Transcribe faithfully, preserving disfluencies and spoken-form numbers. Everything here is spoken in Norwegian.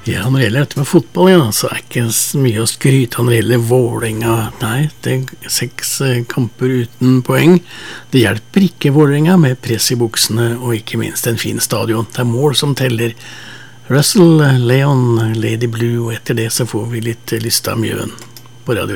Ja, når det gjelder dette med fotball, ja, så er ikke så mye å skryte av når det gjelder Vålerenga. Nei, det er seks kamper uten poeng. Det hjelper ikke Vålerenga med press i buksene, og ikke minst en fin stadion. Det er mål som teller. Russell, Leon, Lady Blue, og etter det så får vi litt lyst av Mjøen på radio.